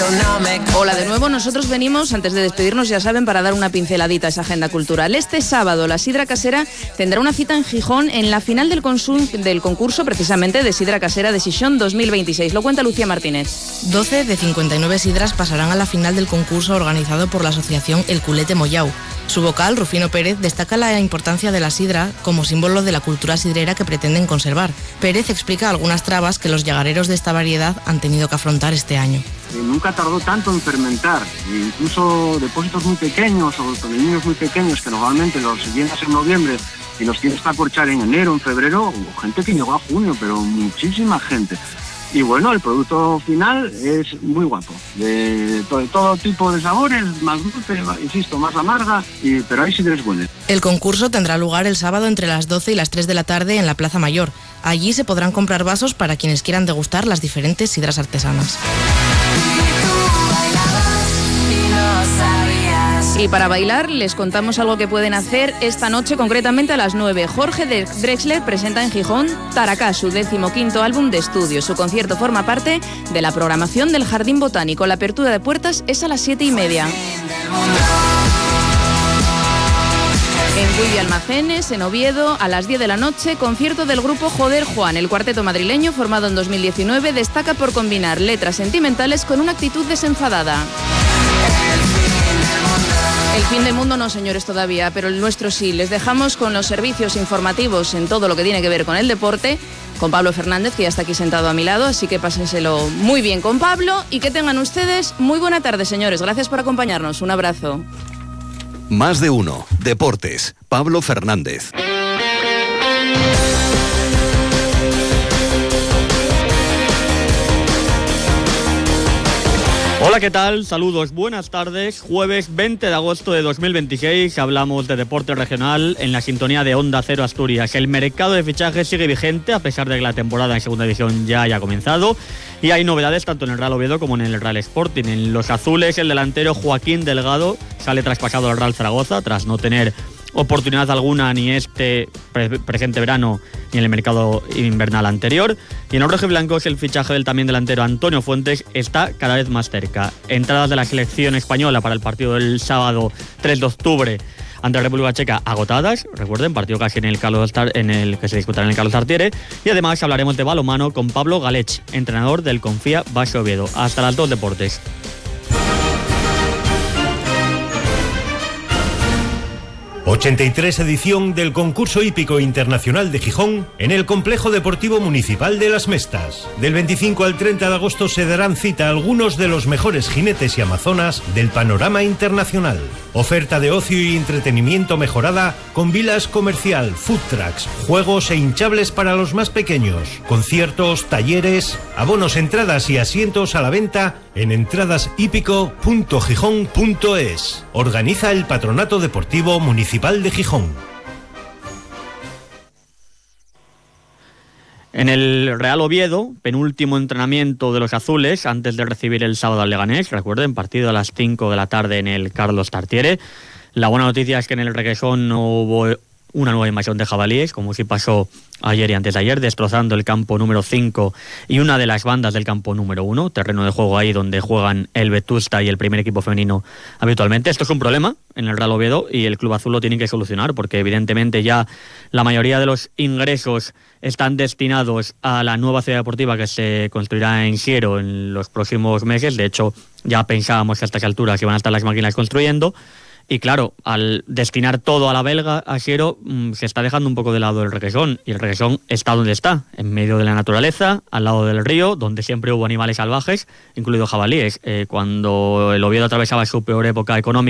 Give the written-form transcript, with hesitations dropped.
Hola de nuevo, nosotros venimos, antes de despedirnos, ya saben, para dar una pinceladita a esa agenda cultural. Este sábado la Sidra Casera tendrá una cita en Gijón en la final del concurso precisamente de Sidra Casera de Xixón 2026. Lo cuenta Lucía Martínez. 12 de 59 sidras pasarán a la final del concurso organizado por la asociación El Culete Mollau. Su vocal, Rufino Pérez, destaca la importancia de la sidra como símbolo de la cultura sidrera que pretenden conservar. Pérez explica algunas trabas que los llagareros de esta variedad han tenido que afrontar este año. Nunca tardó tanto en fermentar, incluso depósitos muy pequeños o con niños muy pequeños que normalmente los llenas en noviembre y los tienes que acorchar en enero, en febrero, o gente que llegó a junio, pero muchísima gente. Y bueno, el producto final es muy guapo, de todo tipo de sabores, más dulce, insisto, más amarga, pero hay sidres buenos. El concurso tendrá lugar el sábado entre las 12 y las 3 de la tarde en la Plaza Mayor. Allí se podrán comprar vasos para quienes quieran degustar las diferentes sidras artesanas. Y para bailar les contamos algo que pueden hacer esta noche, concretamente a las 9. Jorge Drexler presenta en Gijón Taracá, su 15º álbum de estudio. Su concierto forma parte de la programación del Jardín Botánico. La apertura de puertas es a las 7:30. En Willy Almacenes, en Oviedo, a las 10 de la noche, concierto del grupo Joder Juan. El cuarteto madrileño, formado en 2019, destaca por combinar letras sentimentales con una actitud desenfadada. El fin del mundo no, señores, todavía, pero el nuestro sí. Les dejamos con los servicios informativos en todo lo que tiene que ver con el deporte, con Pablo Fernández, que ya está aquí sentado a mi lado, así que pásenselo muy bien con Pablo y que tengan ustedes muy buena tarde, señores. Gracias por acompañarnos. Un abrazo. Más de uno. Deportes. Pablo Fernández. Hola, ¿qué tal? Saludos, buenas tardes. Jueves 20 de agosto de 2026 hablamos de deporte regional en la sintonía de Onda Cero Asturias. El mercado de fichajes sigue vigente a pesar de que la temporada en segunda división ya haya comenzado y hay novedades tanto en el Real Oviedo como en el Real Sporting. En los azules, el delantero Joaquín Delgado sale traspasado al Real Zaragoza tras no tener oportunidad alguna ni este presente verano ni en el mercado invernal anterior. Y en los rojiblancos el fichaje del también delantero Antonio Fuentes está cada vez más cerca. Entradas de la selección española para el partido del sábado 3 de octubre ante la República Checa agotadas. Recuerden, partido casi en el que se disputará en el Carlos Tartiere. Y además hablaremos de balonmano con Pablo Galech, entrenador del Confía Base Oviedo. Hasta las 2 deportes. 83 edición del concurso hípico internacional de Gijón en el Complejo Deportivo Municipal de Las Mestas. Del 25 al 30 de agosto se darán cita a algunos de los mejores jinetes y amazonas del panorama internacional. Oferta de ocio y entretenimiento mejorada con vilas comercial, food trucks, juegos e hinchables para los más pequeños, conciertos, talleres, abonos, entradas y asientos a la venta en entradashípico.gijón.es. Organiza el Patronato Deportivo Municipal de Gijón. En el Real Oviedo, penúltimo entrenamiento de los azules antes de recibir el sábado al Leganés. Recuerden, partido a las 5 de la tarde en el Carlos Tartiere. La buena noticia es que en el Requesón no hubo una nueva invasión de jabalíes, como sí pasó ayer y antes de ayer, destrozando el campo número 5 y una de las bandas del campo número 1, terreno de juego ahí donde juegan el Vetusta y el primer equipo femenino habitualmente. Esto es un problema en el Real Oviedo y el Club Azul lo tiene que solucionar, porque evidentemente ya la mayoría de los ingresos están destinados a la nueva ciudad deportiva que se construirá en Siero en los próximos meses. De hecho, ya pensábamos que a estas alturas iban a estar las máquinas construyendo. Y claro, al destinar todo a la belga, a Siero, se está dejando un poco de lado el Requesón. Y el Requesón está donde está, en medio de la naturaleza, al lado del río, donde siempre hubo animales salvajes, incluidos jabalíes. Cuando el Oviedo atravesaba su peor época económica,